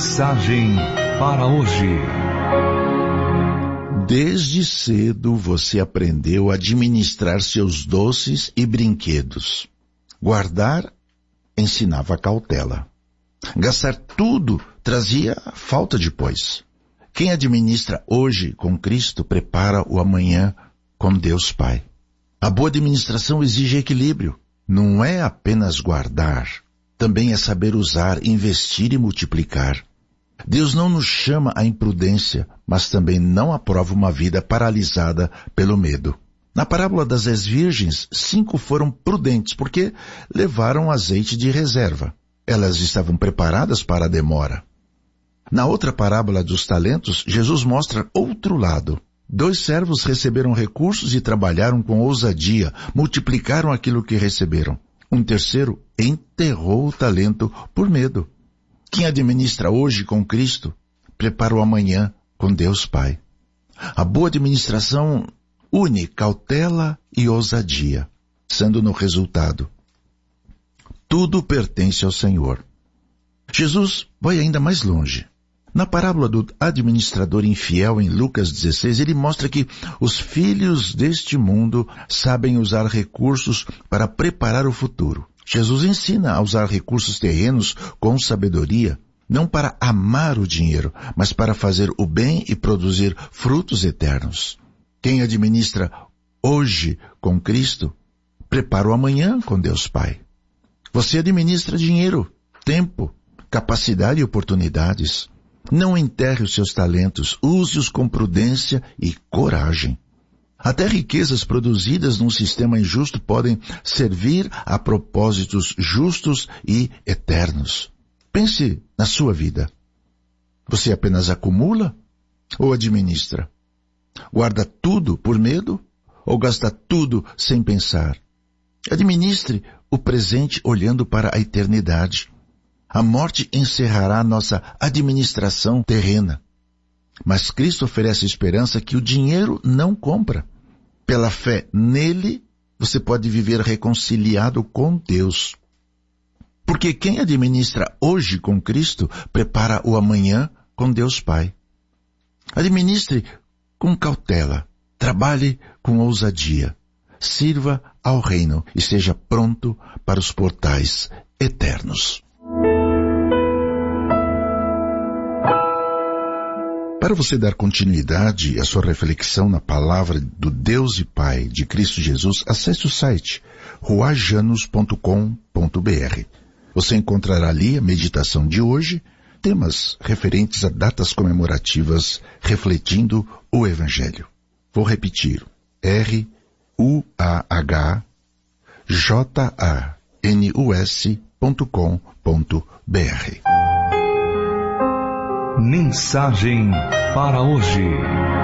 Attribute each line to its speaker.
Speaker 1: Mensagem para hoje.
Speaker 2: Desde cedo você aprendeu a administrar seus doces e brinquedos. Guardar ensinava cautela. Gastar tudo trazia falta depois. Quem administra hoje com Cristo prepara o amanhã com Deus Pai. A boa administração exige equilíbrio. Não é apenas guardar, também é saber usar, investir e multiplicar. Deus não nos chama à imprudência, mas também não aprova uma vida paralisada pelo medo. Na parábola das 10 virgens, 5 foram prudentes porque levaram azeite de reserva. Elas estavam preparadas para a demora. Na outra parábola dos talentos, Jesus mostra outro lado. 2 servos receberam recursos e trabalharam com ousadia, multiplicaram aquilo que receberam. Um terceiro enterrou o talento por medo. Quem administra hoje com Cristo, prepara o amanhã com Deus Pai. A boa administração une cautela e ousadia, sendo no resultado. Tudo pertence ao Senhor. Jesus vai ainda mais longe. Na parábola do administrador infiel em Lucas 16, ele mostra que os filhos deste mundo sabem usar recursos para preparar o futuro. Jesus ensina a usar recursos terrenos com sabedoria, não para amar o dinheiro, mas para fazer o bem e produzir frutos eternos. Quem administra hoje com Cristo, prepara o amanhã com Deus Pai. Você administra dinheiro, tempo, capacidade e oportunidades. Não enterre os seus talentos, use-os com prudência e coragem. Até riquezas produzidas num sistema injusto podem servir a propósitos justos e eternos. Pense na sua vida. Você apenas acumula ou administra? Guarda tudo por medo ou gasta tudo sem pensar? Administre o presente olhando para a eternidade. A morte encerrará nossa administração terrena. Mas Cristo oferece esperança que o dinheiro não compra. Pela fé nele, você pode viver reconciliado com Deus. Porque quem administra hoje com Cristo, prepara o amanhã com Deus Pai. Administre com cautela, trabalhe com ousadia, sirva ao reino e seja pronto para os portais eternos. Para você dar continuidade à sua reflexão na palavra do Deus e Pai de Cristo Jesus, acesse o site ruajanos.com.br. Você encontrará ali a meditação de hoje, temas referentes a datas comemorativas refletindo o Evangelho. Vou repetir, ruajanos.com.br.
Speaker 1: Mensagem para hoje.